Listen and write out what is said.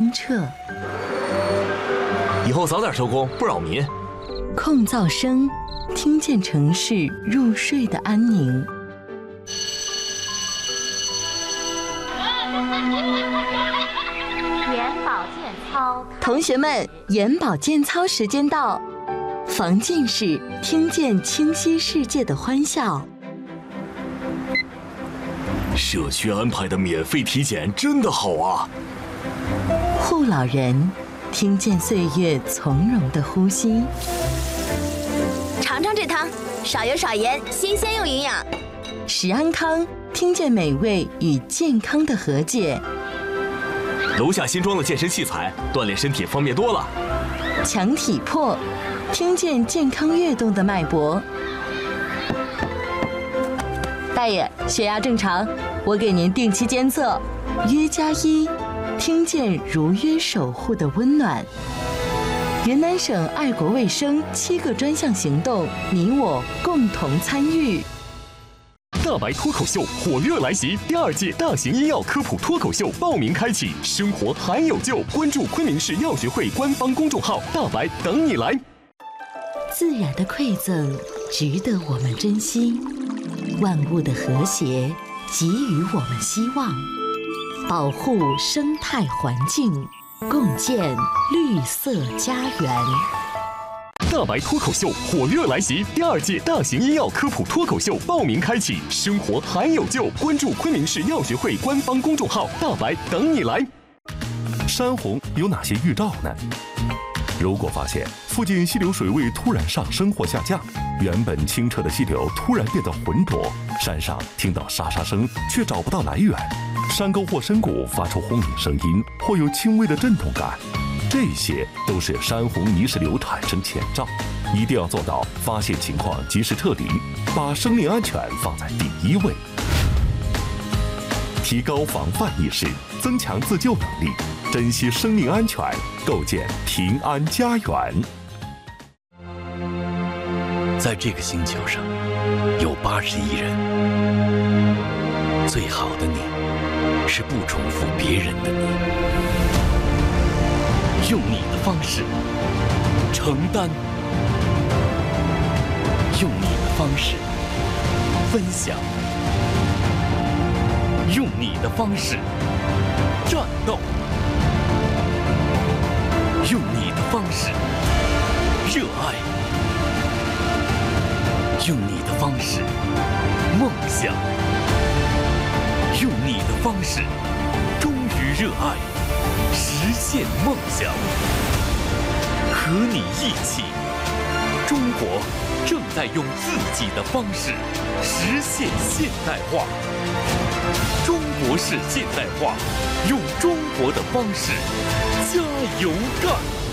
清澈。 以后早点收工，不扰民。 空噪声，听见城市入睡的安宁。 眼保健操， 同学们，眼保健操时间到。防近视，听见清晰世界的欢笑。 社区安排的免费体检真的好啊！ 护老人，听见岁月从容的呼吸。 尝尝这汤，少油少盐，新鲜又营养。 食安康，听见美味与健康的和解。 楼下新装的健身器材，锻炼身体方便多了。 强体魄，听见健康跃动的脉搏。大爷，血压正常，我给您定期监测。约+1，听见如约守护的温暖。云南省爱国卫生7个专项行动，你我共同参与。 大白脱口秀火热来袭，第2届大型医药科普脱口秀报名开启，生活还有救！关注昆明市药学会官方公众号，大白等你来。 自然的馈赠值得我们珍惜，万物的和谐给予我们希望，保护生态环境，共建绿色家园。 大白脱口秀火热来袭，第2届大型医药科普脱口秀报名开启，生活还有救！关注昆明市药学会官方公众号，大白等你来。 山洪有哪些预兆呢？如果发现附近溪流水位突然上升或下降，原本清澈的溪流突然变得浑浊，山上听到沙沙声却找不到来源，山沟或深谷发出轰鸣声音或有轻微的震动感，这些都是山洪泥石流产生前兆，一定要做到发现情况及时撤离，把生命安全放在第1位。提高防范意识，增强自救能力，珍惜生命安全，构建平安家园。 在这个星球上，有80亿人，最好的你，是不重复别人的你，用你的方式承担，用你的方式分享，用你的方式战斗，用你的方式热爱，用你的方式梦想，用你的方式忠于热爱，实现梦想。和你一起，中国正在用自己的方式实现现代化。中国式现代化，用中国的方式加油干！